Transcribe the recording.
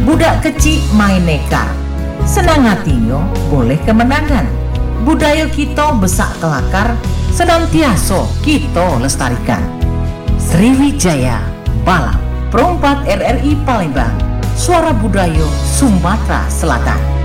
Budak kecil main nekar, senang hatinya boleh kemenangan. Budaya kita besak kelakar, senantiasa kita lestarikan. Sriwijaya Balam, Perompak RRI Palembang, suara budaya Sumatera Selatan.